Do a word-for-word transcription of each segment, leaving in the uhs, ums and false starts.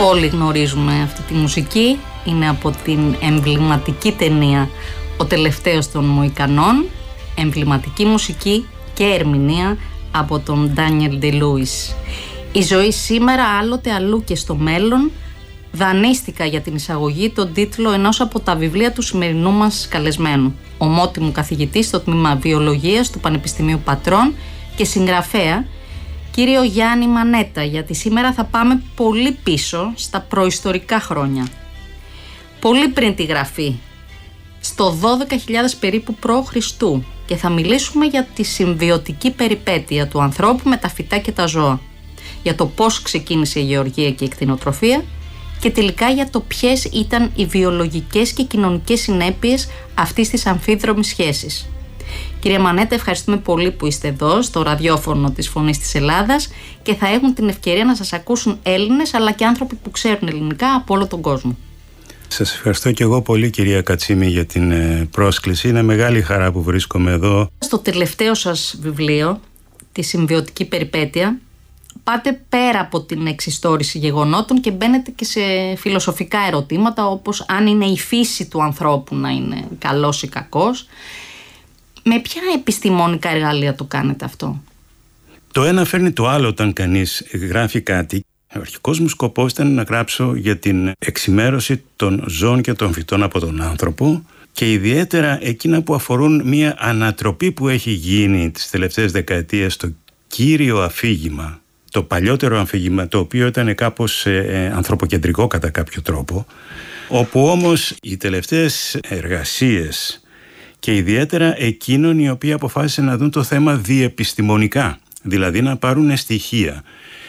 Όλοι γνωρίζουμε αυτή τη μουσική. Είναι από την εμβληματική ταινία «Ο τελευταίος των Μοϊκανών». Εμβληματική μουσική και ερμηνεία από τον Ντάνιελ Ντε-Λούις. Η ζωή σήμερα, άλλοτε αλλού και στο μέλλον. Δανείστηκα για την εισαγωγή τον τίτλο ενός από τα βιβλία του σημερινού μας καλεσμένου, ομότιμου καθηγητή στο τμήμα Βιολογίας του Πανεπιστημίου Πατρών και συγγραφέα, κύριο Γιάννη Μανέτα, γιατί σήμερα θα πάμε πολύ πίσω στα προϊστορικά χρόνια. Πολύ πριν τη γραφή, στο δώδεκα χιλιάδες περίπου π.Χ. και θα μιλήσουμε για τη συμβιωτική περιπέτεια του ανθρώπου με τα φυτά και τα ζώα, για το πώς ξεκίνησε η γεωργία και η κτηνοτροφία και τελικά για το ποιες ήταν οι βιολογικές και κοινωνικές συνέπειες αυτής της αμφίδρομης σχέσης. Κυρία Μανέτα, ευχαριστούμε πολύ που είστε εδώ στο ραδιόφωνο της Φωνής της Ελλάδας και θα έχουν την ευκαιρία να σας ακούσουν Έλληνες αλλά και άνθρωποι που ξέρουν ελληνικά από όλο τον κόσμο. Σας ευχαριστώ και εγώ πολύ, κυρία Κατσίμη, για την πρόσκληση. Είναι μεγάλη χαρά που βρίσκομαι εδώ. Στο τελευταίο σας βιβλίο, τη συμβιωτική περιπέτεια, πάτε πέρα από την εξιστόρηση γεγονότων και μπαίνετε και σε φιλοσοφικά ερωτήματα, όπως αν είναι η φύση του ανθρώπου να είναι καλός ή κακός. Με ποια επιστημονικά εργαλεία το κάνετε αυτό? Το ένα φέρνει το άλλο όταν κανείς γράφει κάτι. Ο αρχικός μου σκοπός ήταν να γράψω για την εξημέρωση των ζώων και των φυτών από τον άνθρωπο και ιδιαίτερα εκείνα που αφορούν μια ανατροπή που έχει γίνει τις τελευταίες δεκαετίες στο κύριο αφήγημα, το παλιότερο αφήγημα, το οποίο ήταν κάπως ε, ανθρωποκεντρικό κατά κάποιο τρόπο, όπου όμως οι τελευταίες εργασίες και ιδιαίτερα εκείνων οι οποίοι αποφάσισαν να δουν το θέμα διεπιστημονικά, δηλαδή να πάρουν στοιχεία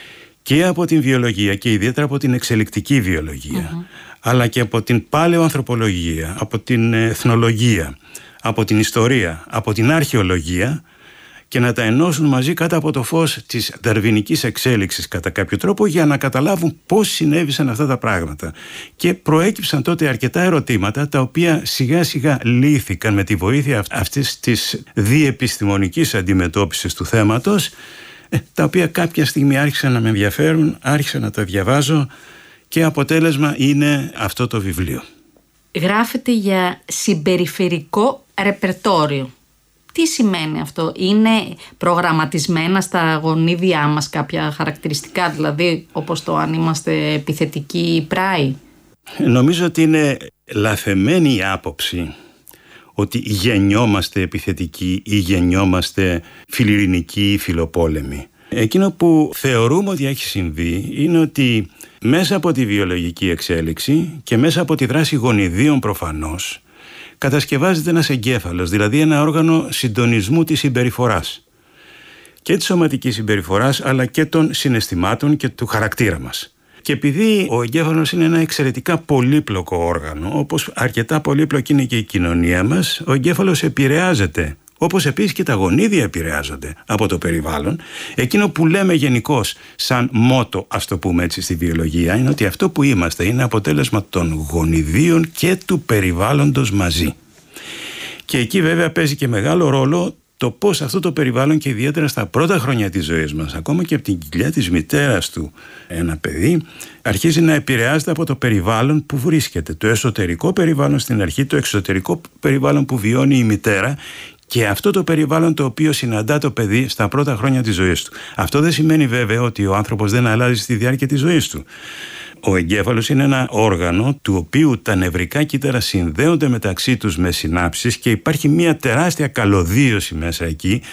και από την βιολογία και ιδιαίτερα από την εξελικτική βιολογία, mm-hmm. αλλά και από την παλαιοανθρωπολογία, από την εθνολογία, από την ιστορία, από την αρχαιολογία και να τα ενώσουν μαζί κάτω από το φως της δαρβινικής εξέλιξης κατά κάποιο τρόπο για να καταλάβουν πώς συνέβησαν αυτά τα πράγματα. Και προέκυψαν τότε αρκετά ερωτήματα τα οποία σιγά σιγά λύθηκαν με τη βοήθεια αυτής της διεπιστημονικής αντιμετώπισης του θέματος, τα οποία κάποια στιγμή άρχισαν να με ενδιαφέρουν, άρχισα να τα διαβάζω και αποτέλεσμα είναι αυτό το βιβλίο. Γράφεται για συμπεριφερικό ρεπερτόριο. Τι σημαίνει αυτό? Είναι προγραμματισμένα στα γονίδια μας κάποια χαρακτηριστικά, δηλαδή όπως το αν είμαστε επιθετικοί ή πράοι? Νομίζω ότι είναι λαθεμένη η άποψη ότι γεννιόμαστε επιθετικοί ή γεννιόμαστε φιλιρινικοί ή φιλοπόλεμοι. Εκείνο που θεωρούμε ότι έχει συμβεί είναι ότι μέσα από τη βιολογική εξέλιξη και μέσα από τη δράση γονιδίων προφανώς κατασκευάζεται ένας εγκέφαλος, δηλαδή ένα όργανο συντονισμού της συμπεριφοράς. Και της σωματικής συμπεριφοράς αλλά και των συναισθημάτων και του χαρακτήρα μας. Και επειδή ο εγκέφαλος είναι ένα εξαιρετικά πολύπλοκο όργανο, όπως αρκετά πολύπλοκη είναι και η κοινωνία μας, ο εγκέφαλος επηρεάζεται, όπως επίσης και τα γονίδια επηρεάζονται από το περιβάλλον. Εκείνο που λέμε γενικώς σαν μότο, ας το πούμε έτσι στη βιολογία, είναι ότι αυτό που είμαστε είναι αποτέλεσμα των γονιδίων και του περιβάλλοντος μαζί. Και εκεί βέβαια παίζει και μεγάλο ρόλο το πώς αυτό το περιβάλλον και ιδιαίτερα στα πρώτα χρόνια της ζωής μας, ακόμα και από την κοιλιά της μητέρας του ένα παιδί, αρχίζει να επηρεάζεται από το περιβάλλον που βρίσκεται. Το εσωτερικό περιβάλλον στην αρχή, το εξωτερικό περιβάλλον που βιώνει η μητέρα και αυτό το περιβάλλον το οποίο συναντά το παιδί στα πρώτα χρόνια της ζωής του. Αυτό δεν σημαίνει βέβαια ότι ο άνθρωπος δεν αλλάζει στη διάρκεια της ζωής του. Ο εγκέφαλος είναι ένα όργανο του οποίου τα νευρικά κύτταρα συνδέονται μεταξύ τους με συνάψεις και υπάρχει μια τεράστια καλωδίωση μέσα εκεί,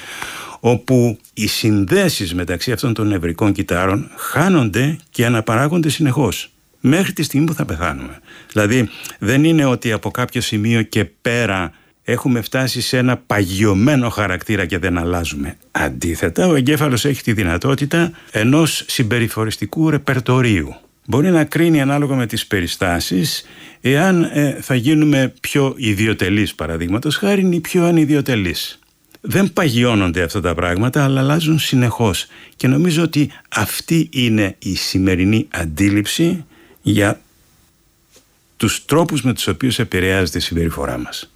όπου οι συνδέσεις μεταξύ αυτών των νευρικών κυττάρων χάνονται και αναπαράγονται συνεχώς μέχρι τη στιγμή που θα πεθάνουμε. Δηλαδή δεν είναι ότι από κάποιο σημείο και πέρα έχουμε φτάσει σε ένα παγιωμένο χαρακτήρα και δεν αλλάζουμε. Αντίθετα, ο εγκέφαλος έχει τη δυνατότητα ενός συμπεριφοριστικού ρεπερτορίου. Μπορεί να κρίνει ανάλογα με τις περιστάσεις εάν ε, θα γίνουμε πιο ιδιοτελείς, παραδείγματος χάριν, ή πιο ανιδιοτελείς. Δεν παγιώνονται αυτά τα πράγματα, αλλά αλλάζουν συνεχώς. Και νομίζω ότι αυτή είναι η σημερινή αντίληψη για τους τρόπους με τους οποίους επηρεάζεται η συμπεριφορά μας.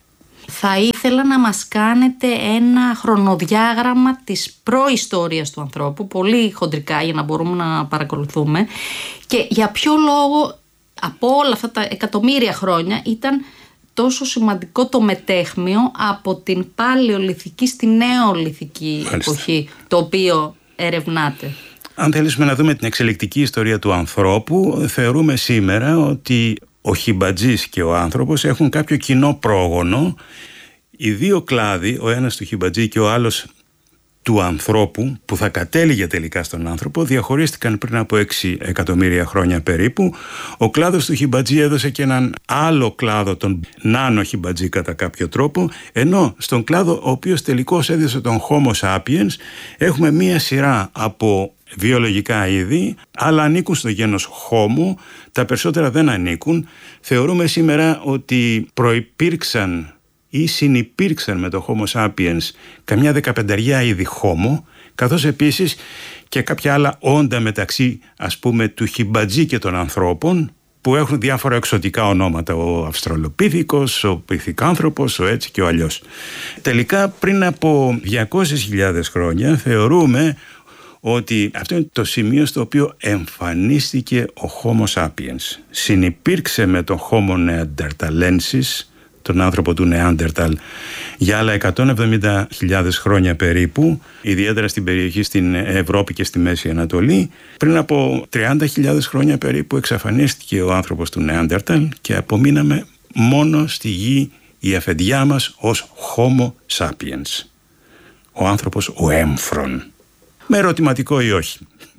Θα ήθελα να μας κάνετε ένα χρονοδιάγραμμα της προϊστορίας του ανθρώπου, πολύ χοντρικά για να μπορούμε να παρακολουθούμε, και για ποιο λόγο από όλα αυτά τα εκατομμύρια χρόνια ήταν τόσο σημαντικό το μετέχμιο από την παλαιολιθική στη νεολιθική εποχή, το οποίο ερευνάτε. Αν θέλουμε να δούμε την εξελικτική ιστορία του ανθρώπου, θεωρούμε σήμερα ότι ο χιμπατζής και ο άνθρωπος έχουν κάποιο κοινό πρόγονο. Οι δύο κλάδοι, ο ένας του χιμπατζή και ο άλλος του ανθρώπου, που θα κατέληγε τελικά στον άνθρωπο, διαχωρίστηκαν πριν από έξι εκατομμύρια χρόνια περίπου. Ο κλάδος του χιμπατζή έδωσε και έναν άλλο κλάδο, τον νάνο χιμπατζή κατά κάποιο τρόπο, ενώ στον κλάδο ο οποίος τελικώς έδωσε τον Homo sapiens έχουμε μία σειρά από βιολογικά είδη, αλλά ανήκουν στο γένος Homo, τα περισσότερα δεν ανήκουν. Θεωρούμε σήμερα ότι προϋπήρξαν ή συνυπήρξαν με το Homo sapiens καμιά δεκαπενταριά είδη Homo, καθώς επίσης και κάποια άλλα όντα μεταξύ, ας πούμε, του χιμπατζή και των ανθρώπων, που έχουν διάφορα εξωτικά ονόματα, ο Αυστραλοπίθηκος, ο Πυθικάνθρωπος, ο έτσι και ο αλλιώς. Τελικά πριν από διακόσιες χιλιάδες χρόνια θεωρούμε ότι αυτό είναι το σημείο στο οποίο εμφανίστηκε ο Homo sapiens. Συνυπήρξε με τον Homo neanderthalensis, τον άνθρωπο του Νεάντερταλ, για άλλα εκατόν εβδομήντα χιλιάδες χρόνια περίπου, ιδιαίτερα στην περιοχή στην Ευρώπη και στη Μέση Ανατολή. Πριν από τριάντα χιλιάδες χρόνια περίπου εξαφανίστηκε ο άνθρωπος του Νεάντερταλ και απομείναμε μόνο στη γη η αφεντιά μας ως Homo sapiens. Ο άνθρωπος ο έμφρον. Με ερωτηματικό ή όχι.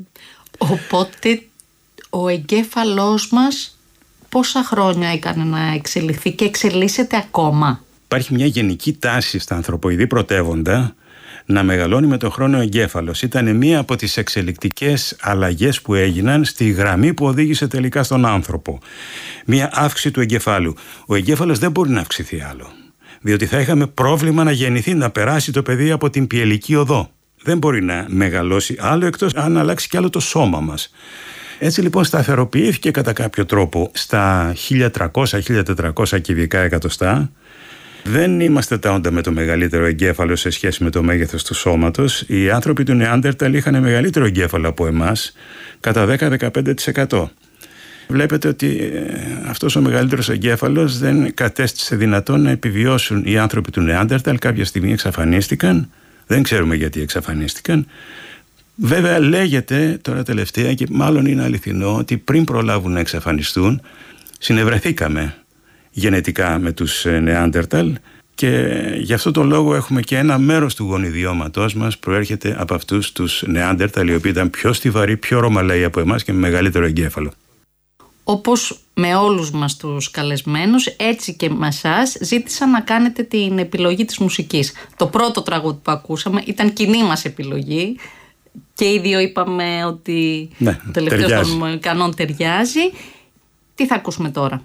Οπότε ο εγκέφαλός μας πόσα χρόνια έκανε να εξελιχθεί και εξελίσσεται ακόμα? Υπάρχει μια γενική τάση στα ανθρωποειδή πρωτεύοντα να μεγαλώνει με τον χρόνο ο εγκέφαλος. Ήταν μία από τις εξελικτικές αλλαγές που έγιναν στη γραμμή που οδήγησε τελικά στον άνθρωπο. Μία αύξηση του εγκεφάλου. Ο εγκέφαλος δεν μπορεί να αυξηθεί άλλο, διότι θα είχαμε πρόβλημα να γεννηθεί, να περάσει το παιδί από την πιελική οδό. Δεν μπορεί να μεγαλώσει άλλο, εκτός αν αλλάξει κι άλλο το σώμα μας. Έτσι λοιπόν σταθεροποιήθηκε κατά κάποιο τρόπο στα χίλια τριακόσια με χίλια τετρακόσια κυβικά εκατοστά. Δεν είμαστε τα όντα με το μεγαλύτερο εγκέφαλο σε σχέση με το μέγεθος του σώματος. Οι άνθρωποι του Νεάντερταλ είχαν μεγαλύτερο εγκέφαλο από εμάς, κατά δέκα με δεκαπέντε τοις εκατό. Βλέπετε ότι αυτός ο μεγαλύτερος εγκέφαλος δεν κατέστησε δυνατόν να επιβιώσουν οι άνθρωποι του Νεάντερταλ. Κάποια στιγμή εξαφανίστηκαν. Δεν ξέρουμε γιατί εξαφανίστηκαν. Βέβαια λέγεται τώρα τελευταία, και μάλλον είναι αληθινό, ότι πριν προλάβουν να εξαφανιστούν συνευρεθήκαμε γενετικά με τους Νεάντερταλ, και γι' αυτό τον λόγο έχουμε και ένα μέρος του γονιδιώματός μας προέρχεται από αυτούς τους Νεάντερταλ, οι οποίοι ήταν πιο στιβαροί, πιο ρωμαλαίοι από εμάς και με μεγαλύτερο εγκέφαλο. Όπως με όλους μας τους καλεσμένους, έτσι και με εσάς ζήτησα να κάνετε την επιλογή της μουσικής. Το πρώτο τραγούδι που ακούσαμε ήταν κοινή μας επιλογή και οι δύο είπαμε ότι ναι, ο τελευταίος των Μοϊκανών ταιριάζει. Τι θα ακούσουμε τώρα?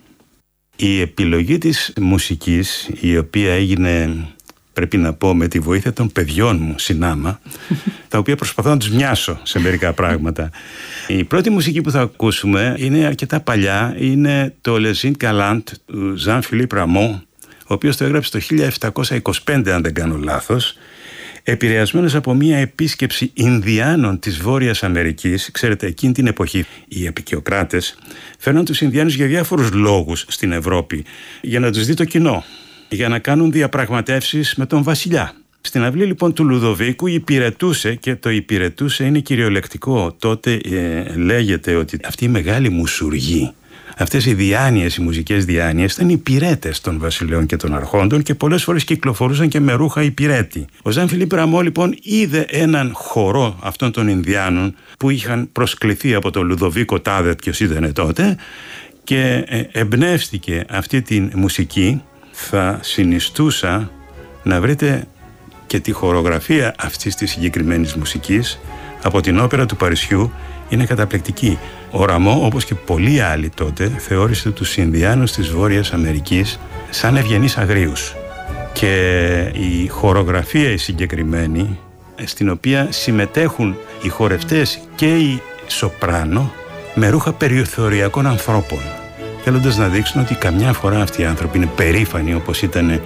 Η επιλογή της μουσικής, η οποία έγινε, πρέπει να πω, με τη βοήθεια των παιδιών μου συνάμα, τα οποία προσπαθώ να τους μοιάσω σε μερικά πράγματα. Η πρώτη μουσική που θα ακούσουμε είναι αρκετά παλιά, είναι το Les Indes Galantes του Jean-Philippe Rameau, ο οποίος το έγραψε το χίλια επτακόσια είκοσι πέντε, αν δεν κάνω λάθος, επηρεασμένος από μια επίσκεψη Ινδιάνων της Βόρειας Αμερικής. Ξέρετε, εκείνη την εποχή οι επικαιοκράτες φέρναν τους Ινδιάνους για διάφορους λόγους στην Ευρώπη, για να τους δει το κοινό, για να κάνουν διαπραγματεύσεις με τον βασιλιά. Στην αυλή λοιπόν του Λουδοβίκου υπηρετούσε, και το υπηρετούσε είναι κυριολεκτικό. Τότε ε, λέγεται ότι αυτή η μεγάλη μουσουργή, αυτές οι διάνοιες, οι μουσικές διάνοιες, ήταν υπηρέτες των βασιλέων και των αρχόντων και πολλές φορές κυκλοφορούσαν και με ρούχα υπηρέτη. Ο Jean-Philippe Rameau λοιπόν είδε έναν χορό αυτών των Ινδιάνων που είχαν προσκληθεί από τον Λουδοβίκο τάδε, ποιος ήταν τότε, και εμπνεύστηκε αυτή τη μουσική. Θα συνιστούσα να βρείτε και τη χορογραφία αυτής της συγκεκριμένης μουσικής από την όπερα του Παρισιού. Είναι καταπληκτική. Ο Ραμό, όπως και πολλοί άλλοι τότε, θεώρησε τους Ινδιάνους της Βόρειας Αμερικής σαν ευγενείς αγρίους. Και η χορογραφία η συγκεκριμένη, στην οποία συμμετέχουν οι χορευτές και οι σοπράνο με ρούχα περιθωριακών ανθρώπων, θέλοντας να δείξουν ότι καμιά φορά αυτοί οι άνθρωποι είναι περήφανοι, όπως ήταν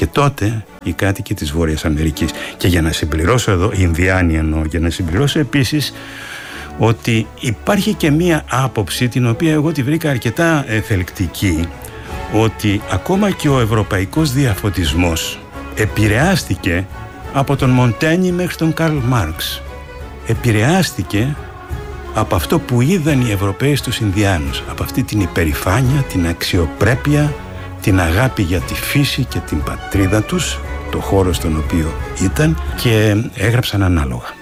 και τότε οι κάτοικοι της Βόρειας Αμερικής. Και για να συμπληρώσω εδώ, οι Ινδιάνοι εννοώ, για να συμπληρώσω επίσης ότι υπάρχει και μία άποψη την οποία εγώ τη βρήκα αρκετά θελκτική, ότι ακόμα και ο ευρωπαϊκός διαφωτισμός επηρεάστηκε από τον Μοντένι μέχρι τον Καρλ Μάρξ. Επηρεάστηκε από αυτό που είδαν οι Ευρωπαίοι στους Ινδιάνους, από αυτή την υπερηφάνεια, την αξιοπρέπεια, την αγάπη για τη φύση και την πατρίδα τους, το χώρο στον οποίο ήταν, και έγραψαν ανάλογα.